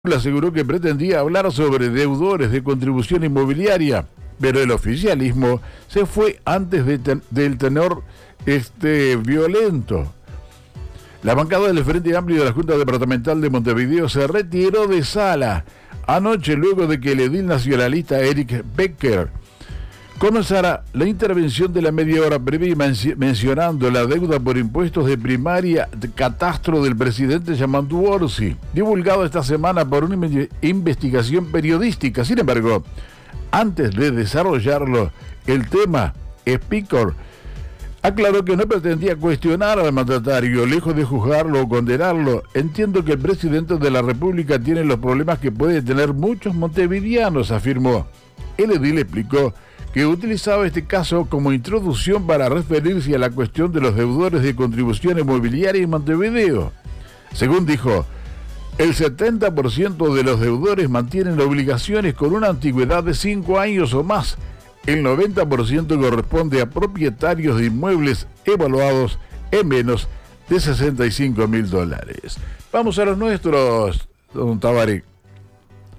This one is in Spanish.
Aseguró que pretendía hablar sobre deudores de contribución inmobiliaria, pero el oficialismo se fue antes del tenor violento. La bancada del Frente Amplio de la Junta Departamental de Montevideo se retiró de sala anoche luego de que el edil nacionalista Eric Becker comenzara la intervención de la media hora previa mencionando la deuda por impuestos de primaria de catastro del presidente Yamandu Orsi, divulgado esta semana por una investigación periodística. Sin embargo, antes de desarrollarlo, el tema, Speaker aclaró que no pretendía cuestionar al mandatario, lejos de juzgarlo o condenarlo. Entiendo que el presidente de la República tiene los problemas que puede tener muchos montevideanos, afirmó. El edil explicó que utilizaba este caso como introducción para referirse a la cuestión de los deudores de contribución inmobiliaria en Montevideo. Según dijo, el 70% de los deudores mantienen obligaciones con una antigüedad de 5 años o más. El 90% corresponde a propietarios de inmuebles evaluados en menos de $65.000. Vamos a los nuestros, don Tabaré.